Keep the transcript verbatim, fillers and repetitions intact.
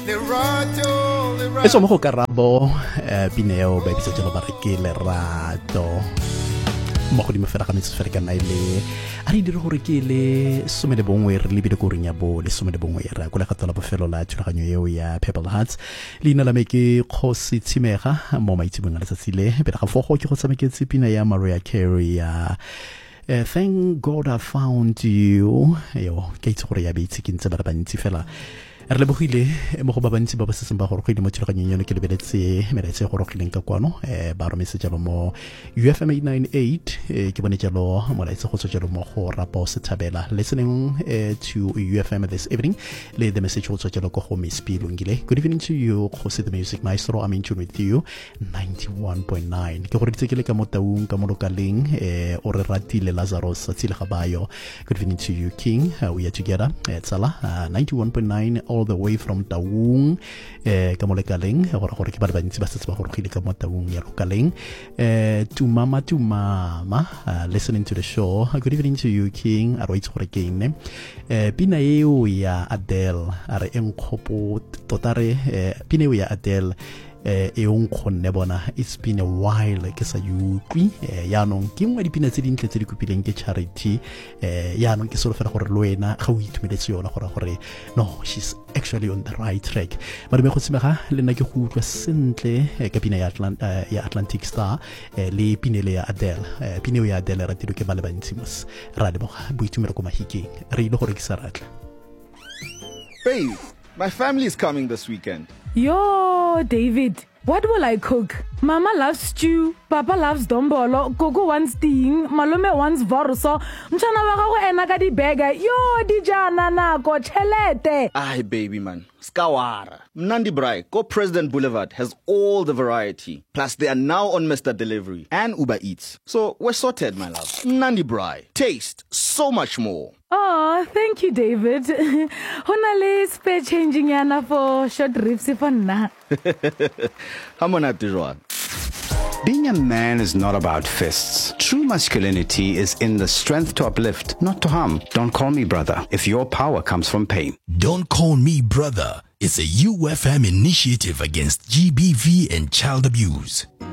e tswa mo go Karabo Pineo ba bitsa jalo ba re ke lerato mo godimo fela ga metsi fela ka nna ile a re dire gore ke le some le bongwe re lebile go reng ya bo le some le bongwe ra go le gatola bofelo la thulaganyo eo ya Purple Hearts leina la me ke Kgosi Tshimega mo maitsebong a letsatsi le pele ga fogo ke go tsameketse pina ya Mariah Carey ya Uh, thank God I found you. Yo, ke itse gore ya be itse ke ntse ba ba ntsi fela re lebogile mo go ba bantsi ba ba setseng ba gore go ile mo thulaganyong yone ke lebeletse melaetse go rogileng ka kwano eh ba rometse jalo mo U F M eight ninety-eight eh, ke bone jalo molaetse go tswa jalo mo go Rapo Sethabela listening eh, to U F M this evening le the message go tswa jalo go go Miss Pilungile. Good evening to you go see the music maestro. I'm in tune with you ninety-one point nine ke gore ditsekele ka mo taung ka mo lokaleng eh o re ratile Lazarus tsile ga bayo. Good evening to you King, uh, we are together eh, tsala uh, ninety-one point nine all the way from Taung eh ka mo lekaleng gore gore ke ba bantsi ba setse ba gore ke le ka mo Taung ya lokaleng eh to mama to mama uh, listening to the show. Good evening to you King a roitse gore ke ine eh pina eo ya Adele are enkgopo totare eh pina eo ya Adele eh e ong khonne bona it's been a while ke sa yutlwi eh ya nong ke ngwa dipina tse dintle tse di kopileng ke Charity eh ya nong ke solo fela gore le wena ga o itumeletse yona gore gore no she's actually on the right track ba re me go tsimega le nna ke go utlwa sentle ka pina ya Atlant uh, ya Atlantic Star eh, le pinele ya Adele eh, pineo ya Adele ra tiro ke ba le bantsi mos ra le boga boitumelo ko mahikeng re ile gore ke sa ratla. Babe, my family is coming this weekend. Yo, David, what will I cook? Mama loves stew, Papa loves dombolo, Gogo wants ting, Malome wants vorso, Mchana wako ena ka di burger. Yo, di jana na ko chelete. Ay, baby man, skawara. Mnandi Brai, Go President Boulevard has all the variety. Plus, they are now on Mister Delivery and Uber Eats. So, we're sorted, my love. Mnandi Brai, taste so much more. Oh, thank you, David. Honale spare changing yana for short ribs for na. Hamona Tijuan. Being a man is not about fists. True masculinity is in the strength to uplift, not to harm. Don't call me brother if your power comes from pain. Don't Call Me Brother is a U F M initiative against G B V and child abuse.